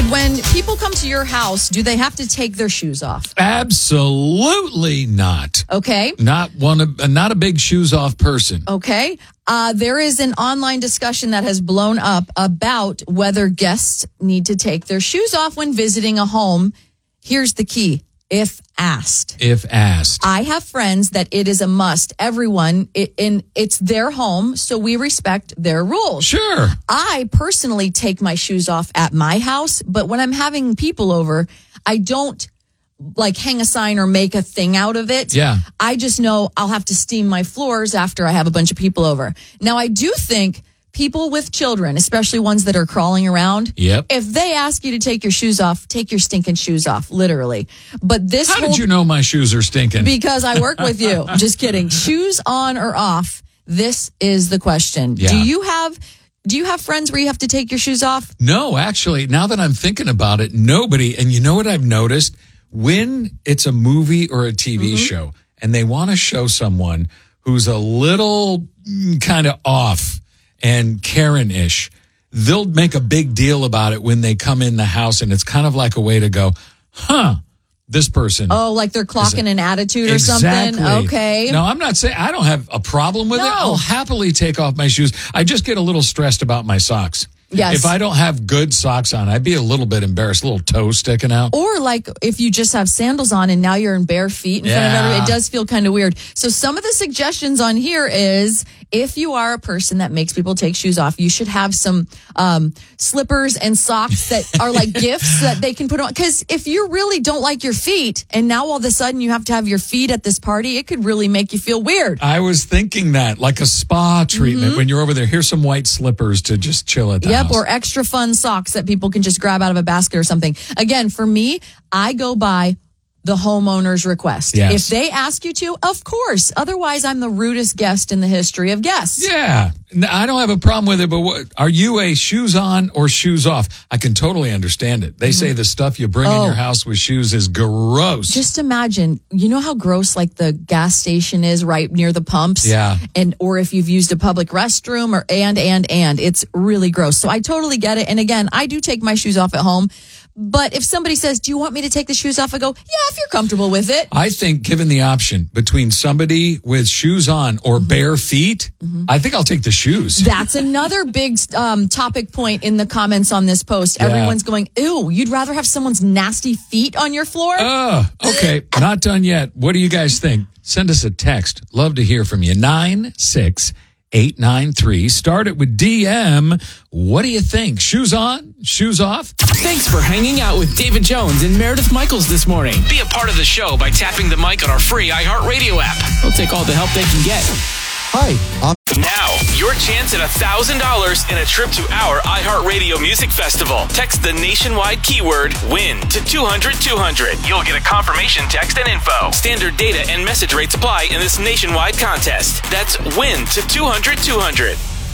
When people come to your house, do they have to take their shoes off? Absolutely not. Okay. Not a big shoes off person. Okay. There is an online discussion that has blown up about whether guests need to take their shoes off when visiting a home. Here's the key. If asked. If asked. I have friends that it is a must. Everyone, it's their home, so we respect their rules. Sure. I personally take my shoes off at my house, but when I'm having people over, I don't like hang a sign or make a thing out of it. Yeah. I just know I'll have to steam my floors after I have a bunch of people over. Now, I do think people with children, especially ones that are crawling around, if they ask you to take your shoes off, take your stinking shoes off, literally. But this How did you know my shoes are stinking? Because I work with you. Just kidding. Shoes on or off? This is the question. Yeah. Do you have friends where you have to take your shoes off? No, actually, now that I'm thinking about it, nobody. And you know what I've noticed? When it's a movie or a TV show and they want to show someone who's a little kind of off and Karen-ish, they'll make a big deal about it when they come in the house, and it's kind of like a way to go, this person. Oh, like they're clocking an attitude or Exactly. something? Okay. No, I'm not saying I don't have a problem with it. I'll happily take off my shoes. I just get a little stressed about my socks. Yes. If I don't have good socks on, I'd be a little bit embarrassed, a little toe sticking out. Or like if you just have sandals on and now you're in bare feet in front of everybody, it does feel kind of weird. So some of the suggestions on here is if you are a person that makes people take shoes off, you should have some slippers and socks that are like gifts that they can put on. Because if you really don't like your feet and now all of a sudden you have to have your feet at this party, it could really make you feel weird. I was thinking that, like a spa treatment when you're over there. Here's some white slippers to just chill at the house. Or extra fun socks that people can just grab out of a basket or something. Again, for me, I go by the homeowner's request. Yes. If they ask you to, of course. Otherwise, I'm the rudest guest in the history of guests. Yeah, I don't have a problem with it, but are you a shoes on or shoes off? I can totally understand it. They say the stuff you bring in your house with shoes is gross. Just imagine, you know how gross like the gas station is right near the pumps? Yeah. Or if you've used a public restroom or and it's really gross. So I totally get it. And again, I do take my shoes off at home. But if somebody says, do you want me to take the shoes off? I go, yeah, if you're comfortable with it. I think given the option between somebody with shoes on or bare feet, I think I'll take the shoes. That's another big topic point in the comments on this post. Yeah. Everyone's going, ew, you'd rather have someone's nasty feet on your floor? Okay. Not done yet. What do you guys think? Send us a text. Love to hear from you. 96893. Start it with DM. What do you think? Shoes on? Shoes off? Thanks for hanging out with David Jones and Meredith Michaels this morning. Be a part of the show by tapping the mic on our free iHeartRadio app. They'll take all the help they can get. Hi, Now, your chance at $1,000 in a trip to our iHeartRadio Music Festival. Text the nationwide keyword WIN to 200-200. You'll get a confirmation text and info. Standard data and message rates apply in this nationwide contest. That's WIN to 200-200.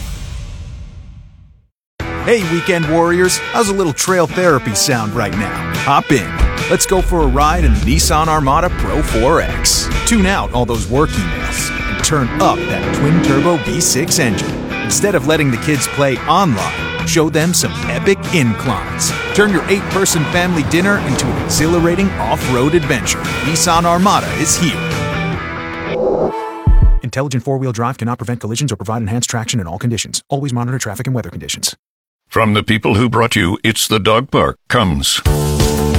Hey, weekend warriors, how's a little trail therapy sound right now? Hop in. Let's go for a ride in the Nissan Armada Pro 4X. Tune out all those work emails and turn up that twin-turbo V6 engine. Instead of letting the kids play online, show them some epic inclines. Turn your 8-person family dinner into an exhilarating off-road adventure. Nissan Armada is here. Intelligent four-wheel drive cannot prevent collisions or provide enhanced traction in all conditions. Always monitor traffic and weather conditions. From the people who brought you It's the Dog Park comes